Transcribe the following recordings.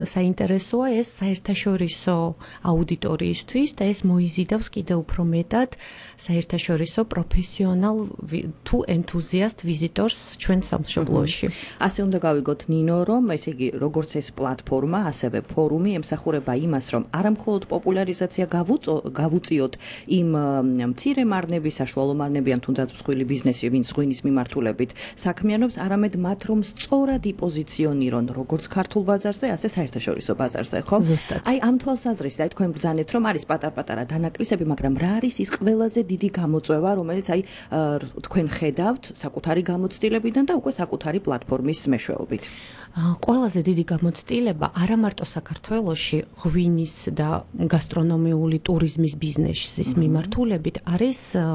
საინტერესოა ეს საერთაშორისო აუდიტორიისთვის და ეს მოიზიდავს კიდევ უფრო მეტად საერთაშორისო პროფესიონალ თუ ენთუზიასტ ვიზიტორს ჩვენ სამშობლოში. ასე უნდა გავიგოთ ნინო, რომ ესე იგი როგორც ეს პლატფორმა, ასევე ფორუმი ემსახურება იმას, რომ არამხოლოდ პოპულარიზაცია გავუწიოთ იმ მცირე მარნების, საშუალო მარნებიან თუნდაც მსხვილი ბიზნესი, ვინც ღვინის მიმართულებით საქმიანობს, არამედ მათ რომ სწორად იპოზიციონირონ როგორც ქართულ ბაზარზე, ასე საერთაშორისო ბაზარზე, ხო? ზუსტად. აი ამ თვალსაზრისით, აი თქვენ ბრძანეთ, რომ არის პატარ-პატარა დანაკლისები, მაგრამ რა არის ის ყველაზე დიდი გამოწვევა, რომელიც აი თქვენ ხედავთ საკუთარი გამოცდილებიდან და უკვე საკუთარი პლატფორმის მეშვეობით? ყველაზე დიდი გამოცდილება არა მარტო საქართველოში ღვინის და გასტრონომიული ტურიზმის ბიზნესის მიმართულებით არის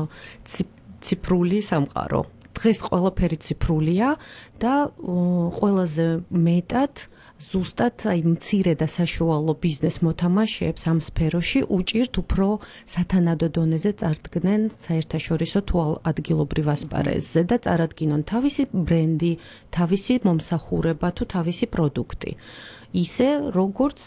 ციფრული სამყარო. დღეს ყველაფერი ციფრულია და ყველაზე მეტად ზუსტად აი მცირე და საშუალო ბიზნეს მოთამაშეებს ამ სფეროში უჭირთ უფრო სათანადო დონეზე წარდგნენ საერთაშორისო თუ ადგილობრივ ასპარეზზე და წარადგინონ თავისი ბრენდი, თავისი მომსახურება თუ თავისი პროდუქტი. ისე როგორც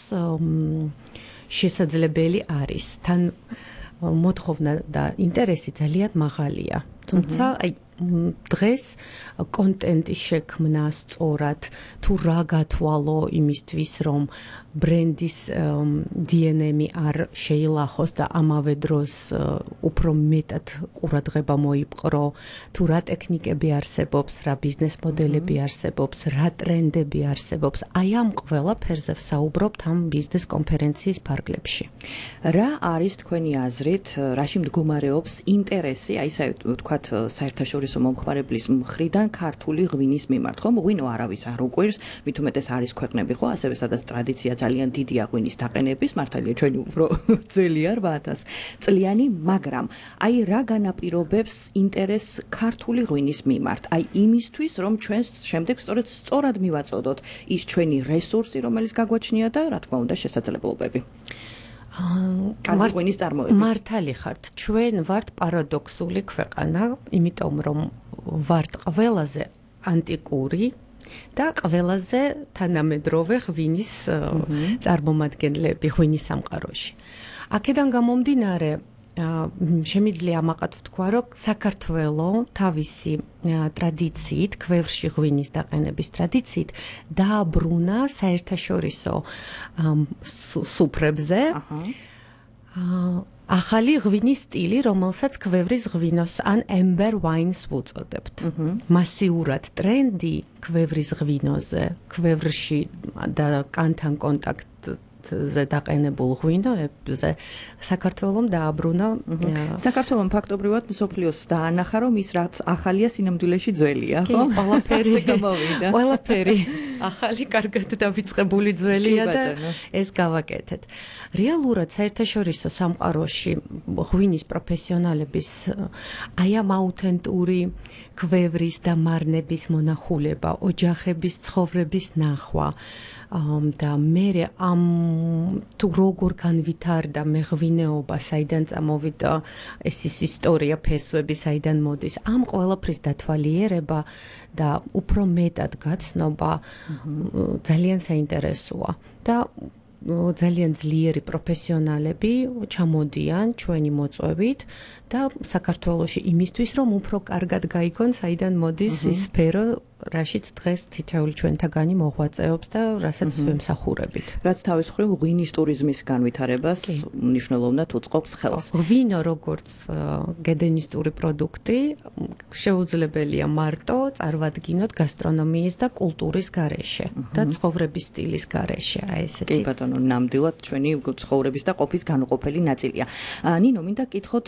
შესაძლებელი არის. თან მოთხოვნა და ინტერესი ძალიან მაღალია. თუმცა აი დღეს კონტენტის შექმნა სწორად თუ რა გათვალო იმისთვის რომ ბრენდის DNM-ი არ შეილახოს და ამავე დროს უფრო მეტად ყურადღება მოიპყრო თუ რა ტექნიკები არსებობს, რა ბიზნეს მოდელები არსებობს, რა ტრენდები არსებობს. აი ამ ყველაფერზე ვსაუბრობთ ამ ბიზნეს კონფერენციის ფარგლებში. რა არის თქვენი აზრით, რაში მდგომარეობს ინტერესი, აი ესე ვთქვათ, საერთაშორისო მომხმარებლის მხრიდან ქართული ღვინის მიმართ, ხო? ღვინო არავის არ უკვირს, მით უმეტეს არის ქვეყნები, ხო, ასევე სადაც ტრადიცია ძალიან დიდია ღვინის დაყენების, მართალია ჩვენი უფრო ძველია 8000 წლიანი, მაგრამ აი რა განაპირობებს ინტერესს ქართული ღვინის მიმართ? აი იმისთვის, რომ ჩვენ შემდეგ სწორად მივაწოდოთ ის ჩვენი რესურსი, რომელიც გაგვაჩნია და რა თქმა უნდა შესაძლებლობები. ღვინის წარმოების. მართალი ხართ, ჩვენ ვართ პარადოქსული ქვეყანა, იმიტომ რომ ვართ ყველაზე ანტიკური და ყველაზე თანამედროვე ღვინის წარმომადგენლები ღვინის სამყაროში. აქედან გამომდინარე, შემიძლია ამაყად ვთქვა, რომ საქართველო თავისი ტრადიციით, ქვევრში ღვინის დაყენების ტრადიციით დააბრუნა საერთაშორისო სუფრებზე ახალი ღვინის სტილი, რომელსაც ქვევრის ღვინოს ან amber wines ვუწოდებთ. მასიურად ტრენდი ქვევრის ღვინოზე, ქვევრში და კანთან კონტაქტზე დაყენებულ ღვინოებზე საქართველომ დააბრუნა. საქართველომ ფაქტობრივად მსოფლიოს დაანახა, რომ ის რაც ახალია სინამდვილეში ძველია, ხო? ყველაფერი გამოვიდა. ყველაფერი ახალი, კარგად დავიწყებული ძველია და ეს გავაკეთეთ. რეალურად საერთაშორისო სამყაროში ღვინის პროფესიონალების აი ამ აუთენტური ქვევრის და მარნების მონახულება, ოჯახების ცხოვრების ნახვა და მე ამ თუ როგორ განვითარდა მეღვინეობა, საიდან წამოვიდა ეს ისტორია, ფესვები, საიდან მოდის, ამ ყველაფრის დათვალიერება და უფრო მეტად გაცნობა ძალიან საინტერესოა და ძალიან ძლიერი პროფესიონალები ჩამოდიან ჩვენი მოწვევით და საქართველოში იმისთვის, რომ უფრო კარგად გაიგონ, საიდან მოდის ის სფერო, რაშიც დღეს თითოეული ჩვენთაგანი მოღვაწეობს და რასაც ვემსახურებით. რაც თავის მხრივ ღვინის ტურიზმის განვითარებას მნიშვნელოვნად უწყობს ხელს. ღვინო როგორც გედენისტური პროდუქტი შეუძლებელია მარტო წარვადგინოთ გასტრონომიის და კულტურის გარეშე და ცხოვრების სტილის გარეშე. აი ესეთი. კი ბატონო, ნამდვილად ჩვენი ცხოვრების და ყოფის განუყოფელი ნაწილია. ნინო, მინდა გითხოთ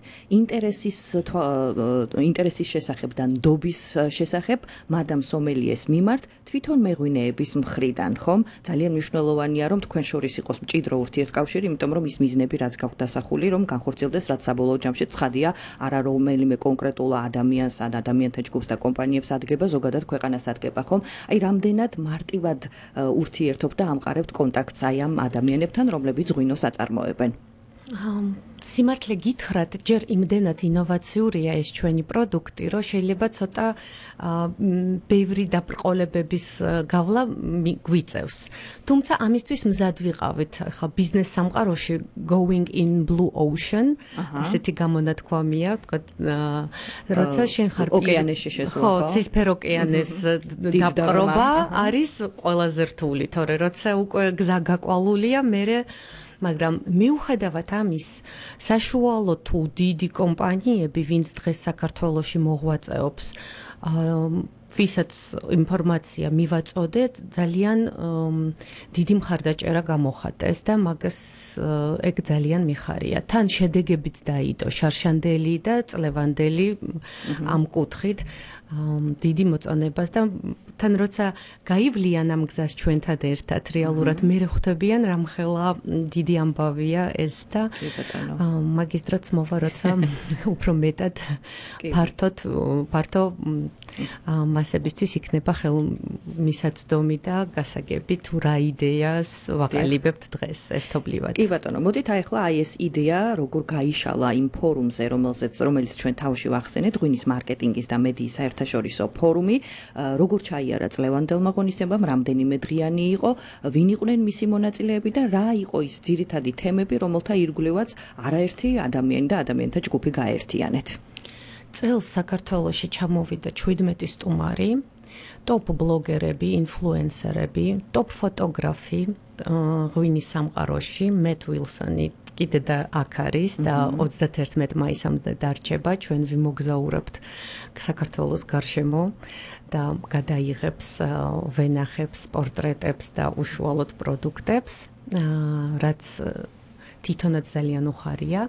ინტერესის შესახებ და ნდობის შესახებ მადამ სომელიეს მიმართ თვითონ მეღვინეების მხრიდან, ხომ? ძალიან მნიშვნელოვანია, რომ თქვენ შორის იყოს მჭიდრო ურთიერთკავშირი, იმიტომ რომ ის მიზნები, რაც გაქვთ დასახული, რომ განხორციელდეს, რაც საბოლოო ჯამში ცხადია, არა რომელიმე კონკრეტულ ადამიანს, ან ადამიანთა ჯგუფს და კომპანიებს ადგება, ზოგადად ქვეყანას ადგება, ხომ? აი, რამდენად მარტივად ურთიერთობთ და ამყარებთ კონტაქტს აი ამ ადამიანებთან, რომლებიც ღვინოს აწარმოებენ? სიმართლე გითხრათ, ჯერ იმდენად ინოვაციურია ეს ჩვენი პროდუქტი, რომ შეიძლება ცოტა ბევრი დაბრყოლებების გავლა გვიწევს. თუმცა ამისთვის მზად ვიყავით. ახლა ბიზნეს სამყაროში going in blue ocean, ესეთი გამონათქვამია, თქო, როცა შენ ხარ ოკეანეში შესვლა, ხო, ცისფერ ოკეანეს დაპყრობა არის ყველაზე რთული, თორე როცა უკვე გზა გაკვალულია, მერე მაგრამ მიუხედავად ამის, საშუალო თუ დიდი კომპანიები, ვინც დღეს საქართველოში მოღვაწეობს, ვისაც ინფორმაცია მივაწოდეთ, ძალიან დიდი მხარდაჭერა გამოხატეს და მაგას ეგ ძალიან მიხარია. თან შედეგებიც დაიდო, შარშანდელი და წლევანდელი ამ კუთხით. დიდი მოწონებას და თან როცა გაივლიან ამ გზას ჩვენთან ერთად რეალურად მე ხვდებიან რამხელა დიდი ამბავია ეს და მაგის დროც მოვა როცა უფრო მეტად ფართო მასებისთვის იქნება ხელმისაწვდომი და გასაგები თუ რა იდეას ვაყალიბებთ დღეს ერთობლივად. კი ბატონო, მოდით ახლა აი ეს იდეა როგორ გაიშალა იმ ფორუმზე, რომელიც ჩვენ თავში ვახსენეთ, ღვინის მარკეტინგის და მედიის საერთაშორისო ფორუმი, როგორ ჩაიარა წლევანდელმა ღონისძიებამ, რამდენიმე დღიანი იყო, ვინ იყვნენ მისი მონაწილეები და რა იყო ის ძირითადი თემები, რომელთა ირგვლივაც არაერთი ადამიანი და ადამიანთა ჯგუფი გაერთიანეთ. წელს საქართველოში ჩამოვიდა 17 სტუმარი, ტოპ ბლოგერები, ინფლუენსერები, ტოპ ფოტოგრაფი ღვინის სამყაროში, მეტ ვილსონი კიდე და აქ არის და 31 მაისამდე დარჩება, ჩვენ ვიმოგზაურებთ საქართველოს გარშემო და გადაიღებს ვენახებს, პორტრეტებს და უშუალოდ პროდუქტებს, რაც თვითონაც ძალიან უხარია.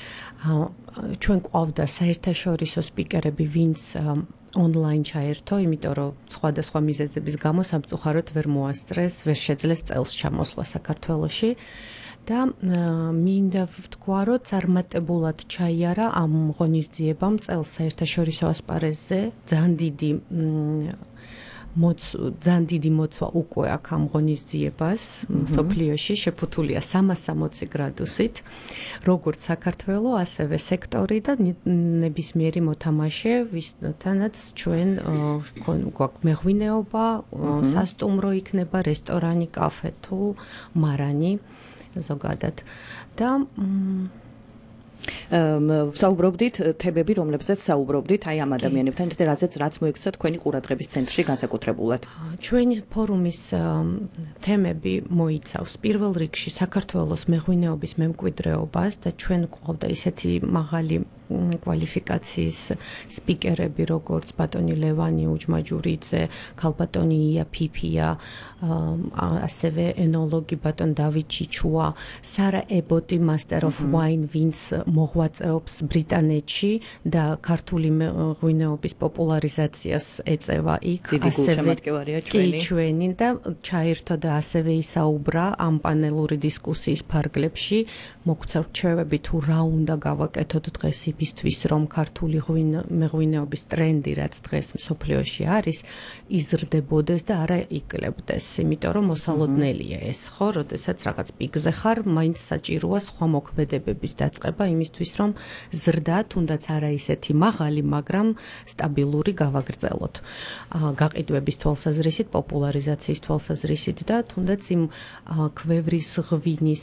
ჩვენ ყავდა საერთაშორისო სპიკერები, ვინც ონლაინ ჩაერთო, იმიტომ რომ სხვადასხვა მიზეზების გამო სამწუხაროდ ვერ მოასწრეს, ვერ შეძლეს წელს ჩამოსვლა საქართველოში. და მინდა ვთქვა, რომ წარმატებულად ჩაიარა ამ ღონისძიებამ წელს საერთაშორისო ასპარეზზე, ძალიან დიდი მოცვა უკვე აქ ამ ღონისძიებას მსოფლიოში შეფუთულია 360 გრადუსით, როგორც საქართველო, ასევე სექტორი და ნებისმიერი მოთამაშე, ვისთანაც ჩვენ გვაქვს მეღვინეობა, სასტუმრო იქნება, რესტორანი, კაფე თუ მარანი ზოგადად და საუბრობდით თემები, რომლებზეც საუბრობდით აი ამ ადამიანებთან, რაც მოექცა თქვენი ყურადღების ცენტრში განსაკუთრებულად. ჩვენი ფორუმის თემები მოიცავს პირველ რიგში საქართველოს მეღვინეობის მემკვიდრეობას და ჩვენ გვყავდა ისეთი მაღალი კვალიფიკაციის სპიკერები, როგორც ბატონი ლევანი უჯმაჯურიძე, ქალბატონი ია ფიფია, ასევე ენოლოგი ბატონ დავით ჩიჩუა, სარა ებოტი Master of Wine, ვინც მოღვაწეობს ბრიტანეთში და ქართული ღვინეობის პოპულარიზაციას ეწევა იქ. დიდი გულშემატკივარია ჩვენი. ჩვენი და ჩაერთო და ასევე ისაუბრა ამ პანელური დისკუსიის ფარგლებში, მოგცა რჩევები თუ რა უნდა გავაკეთოთ დღეს იმისთვის, რომ ქართული მეღვინეობის ტრენდი, რაც დღეს მსოფლიოში არის, იზრდებოდეს და არა იკლებდეს. იმიტომ რომ მოსალოდნელია ეს, ხო, როდესაც რაღაც პიკზე ხარ, მაინც საჭიროა სხვა მოქმედებების დაწყება იმისთვის, რომ ზრდა თუნდაც არა ისეთი მაღალი, მაგრამ სტაბილური გავაგრძელოთ. გაყიდვების თვალსაზრისით, პოპულარიზაციის თვალსაზრისით და თუნდაც იმ ქვევრის ღვინის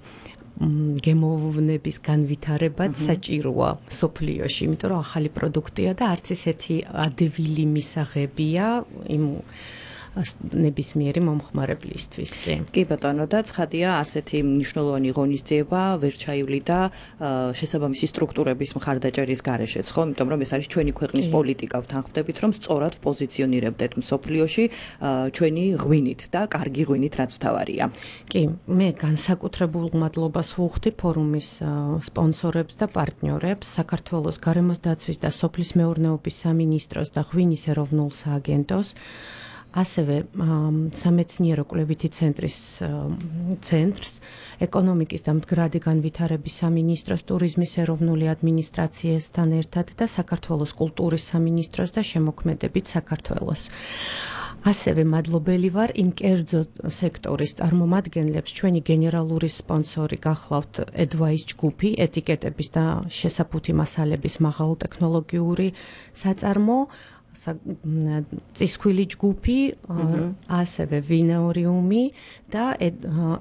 გემოვნების განვითარებაც საჭიროა სოფლიოში, იმიტომ რომ ახალი პროდუქტია და არც ისეთი ადვილი მისაღებია იმ ნებისმიერი მომხმარებლისთვის. კი ბატონო, და ცხადია ასეთი მნიშვნელოვანი ღონისძიება ვერ ჩაივლიდა შესაბამისი სტრუქტურების მხარდაჭერის გარეშეც, ხო? იმიტომ რომ ეს არის ჩვენი ქვეყნის პოლიტიკა, ვთანხმდებით, რომ სწორად პოზიციონირებდეთ მსოფლიოში ჩვენი ღვინით და კარგი ღვინით, რაც მთავარია. კი, მე განსაკუთრებულ მადლობას ვუხდი ფორუმის სპონსორებს და პარტნიორებს, საქართველოს გარემოს დაცვის და სოფლის მეურნეობის სამინისტროს და ღვინის ეროვნულ სააგენტოს, ასევე სამეცნიერო კვლევითი ცენტრს, ეკონომიკის და მდგრადი განვითარების სამინისტროს, ტურიზმის ეროვნული ადმინისტრაციასთან ერთად და საქართველოს კულტურის სამინისტროს და შემოქმედებით საქართველოს. ასევე მადლობელი ვარ იმ კერძო სექტორის წარმომადგენლებს, ჩვენი გენერალური სპონსორი გახლავთ Advice ჯგუფი, ეტიკეტების და შესაფუთი მასალების მაღალტექნოლოგიური საწარმო, წისქვილი ჯგუფი, ასევე ვინეორიუმი და